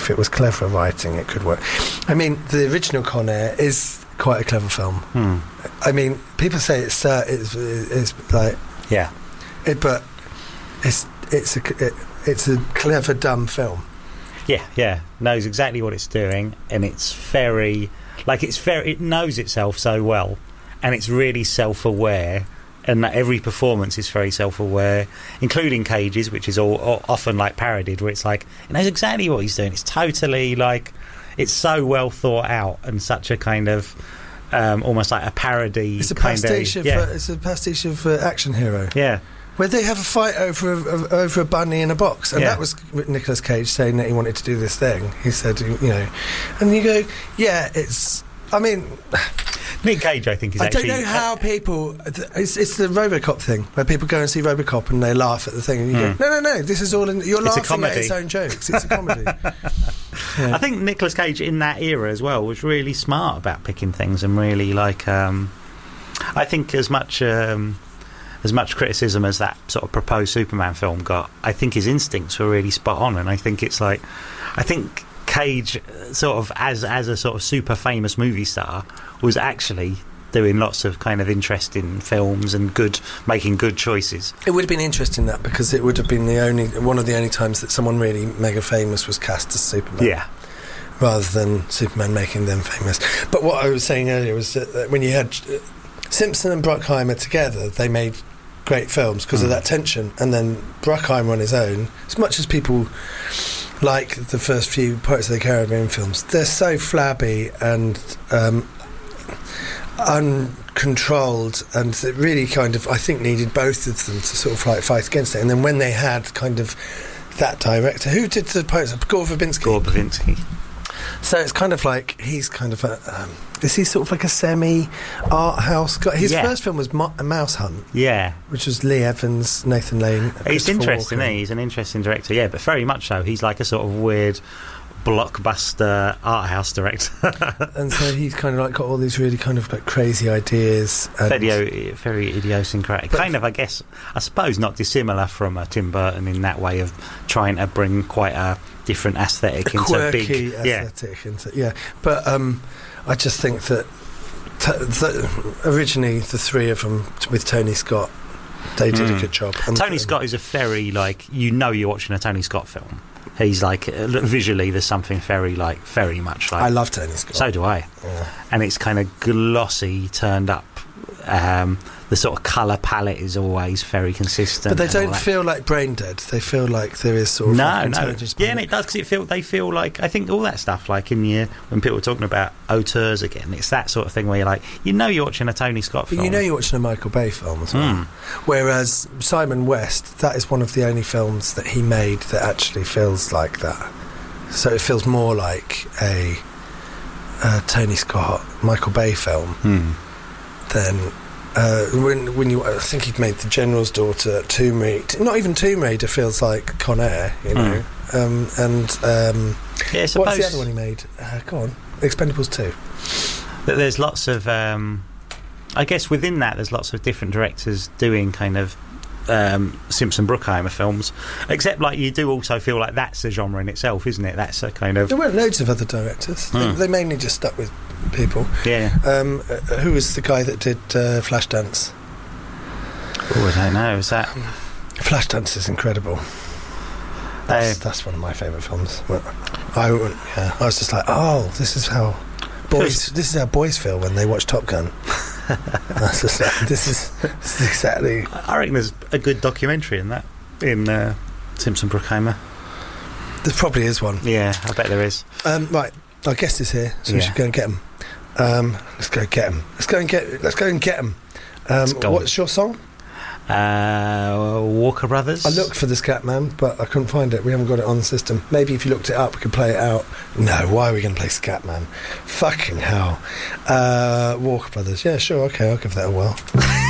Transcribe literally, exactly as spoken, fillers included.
if it was clever writing, it could work. I mean, the original Con Air is quite a clever film. Hmm. I mean, people say it's uh, it's, it's like yeah, it, but it's it's a it, it's a clever dumb film. Yeah, yeah, knows exactly what it's doing, and it's very like it's very it knows itself so well, and it's really self-aware. And that every performance is very self-aware, including Cage's, which is all, all often like parodied, where it's like he knows exactly what he's doing. It's totally like it's so well thought out and such a kind of um, almost like a parody. It's a kind pastiche of, of, yeah. uh, it's a pastiche of uh, Action Hero. Yeah, where they have a fight over a, over a bunny in a box, and yeah. that was Nicolas Cage saying that he wanted to do this thing. He said, you know, and you go, yeah, it's. I mean. Nick Cage, I think, is I actually... don't know how people... It's, it's the RoboCop thing, where people go and see RoboCop and they laugh at the thing, and you mm. go, no, no, no, this is all... In, you're it's laughing at its own jokes. It's a comedy. Yeah. I think Nicolas Cage, in that era as well, was really smart about picking things and really, like... Um, I think as much... Um, as much criticism as that sort of proposed Superman film got, I think his instincts were really spot on, and I think it's like... I think... Cage, sort of as as a sort of super famous movie star, was actually doing lots of kind of interesting films and good, making good choices. It would have been interesting that because it would have been the only one of the only times that someone really mega famous was cast as Superman. Yeah. Rather than Superman making them famous. But what I was saying earlier was that when you had Simpson and Bruckheimer together, they made great films because mm. of that tension. And then Bruckheimer on his own, as much as people like the first few Pirates of the Caribbean films, they're so flabby and um, uncontrolled, and it really kind of, I think, needed both of them to sort of like fight against it. And then when they had kind of that director, who did the Pirates? Gore Verbinski. Gore Verbinski. So it's kind of like he's kind of a um, is he sort of like a semi art house guy? His yeah. first film was Mo- Mouse Hunt, yeah, which was Lee Evans, Nathan Lane. He's interesting. Eh? He's an interesting director, yeah, but very much so. He's like a sort of weird blockbuster art house director, and so he's kind of like got all these really kind of like crazy ideas. And very, very idiosyncratic, kind of. I guess, I suppose, not dissimilar from uh, Tim Burton in that way of trying to bring quite a different aesthetic a into quirky big, aesthetic yeah. into yeah. But um, I just think that t- th- originally the three of them t- with Tony Scott, they did mm. a good job. And Tony Scott is a very like you know you're watching a Tony Scott film. He's like uh, visually there's something very like very much like I love Tony Scott. So do I. Yeah. And it's kind of glossy, turned up. Um, the sort of colour palette is always very consistent. But they don't feel like brain dead. They feel like there is sort of no, like no. intelligence. Yeah, and it does because it feel they feel like I think all that stuff like in your when people are talking about auteurs again, it's that sort of thing where you're like you know you're watching a Tony Scott film, but you know you're watching a Michael Bay film as well. Mm. Whereas Simon West, that is one of the only films that he made that actually feels like that. So it feels more like a, a Tony Scott Michael Bay film mm. than. Uh, when when you, I think he'd made The General's Daughter, Tomb Raider. Not even Tomb Raider feels like Con Air, you know. Mm. Um, and um, yeah, what's the other one he made? Uh, go on, Expendables two. There's lots of, um, I guess within that, there's lots of different directors doing kind of um, Simpson Bruckheimer films. Except, like, you do also feel like that's a genre in itself, isn't it? That's a kind of. There weren't loads of other directors. Mm. They, they mainly just stuck with people. Yeah. Um, uh, who was the guy that did uh, Flashdance? Oh, I don't know. Is that Flashdance is incredible. That's, uh, that's one of my favourite films. I yeah, I was just like, oh, this is how boys. This is how boys feel when they watch Top Gun. That's just like, this is this is exactly. I reckon there's a good documentary in that in uh, Simpson Bruckheimer. There probably is one. Yeah, I bet there is. Um, right, our guest is here, so yeah. we should go and get him. Um, let's go get him. Let's go and get. Let's go and get him. Um, what's your song? Uh, Walker Brothers. I looked for the Scatman, but I couldn't find it. We haven't got it on the system. Maybe if you looked it up, we could play it out. No, why are we going to play Scatman? Fucking hell. Uh, Walker Brothers. Yeah, sure. Okay, I'll give that a whirl.